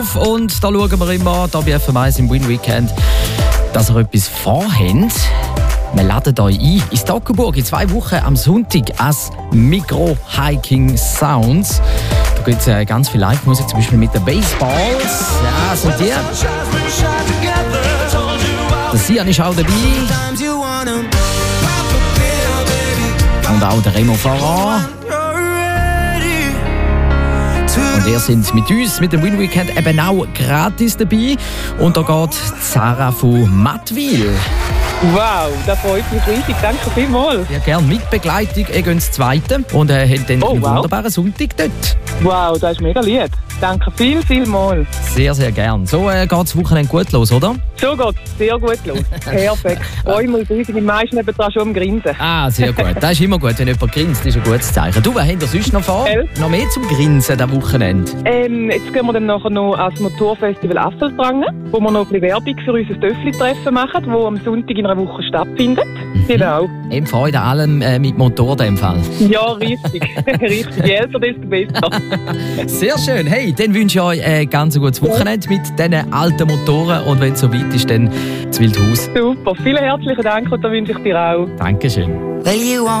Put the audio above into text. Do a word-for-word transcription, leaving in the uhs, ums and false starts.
Und da schauen wir immer hier bei F M eins im Win Weekend, dass ihr etwas vorhabt. Wir laden euch ein ins Toggenburg in zwei Wochen am Sonntag als Migros Hiking Sounds. Da gibt es äh, ganz viel Live-Musik, zum Beispiel mit den Baseballs. Ja, sind die. Der Sian ist auch dabei. Und auch der Remo Farah. Und ihr seid mit uns, mit dem Win Weekend, eben auch gratis dabei. Und da geht Sarah von Mattwil. Wow, das freut mich riesig. Danke vielmals. Ja, gerne mit Begleitung. Ihr geht ins Zweite und äh, habt dann oh, einen wow. wunderbaren Sonntag dort. Wow, das ist mega lieb. Danke viel, viel mal. Sehr, sehr gern. So äh, geht das Wochenende gut los, oder? So geht es sehr gut los. Perfekt. Freue mich riesig. Die meisten haben da schon am Grinsen. Ah, sehr gut. Das ist immer gut, wenn jemand grinst. Das ist ein gutes Zeichen. Du, was habt ihr sonst noch vor? Hell. Noch mehr zum Grinsen am Wochenende? Ähm, jetzt gehen wir dann nachher noch ans Motorfestival Affeldrangen, wo wir noch ein bisschen Werbung für unser Töffli-Treffen machen, das am Sonntag in einer Woche stattfindet. Mhm. Genau. Eben Freude an allem äh, mit Motor in dem Fall. Ja, richtig. richtig. Je älter, desto besser. Sehr schön. Hey, dann wünsche ich euch ein ganz gutes Wochenende mit diesen alten Motoren. Und wenn es so weit ist, dann das Wildhaus. Super. Vielen herzlichen Dank und da wünsche ich dir auch. Dankeschön.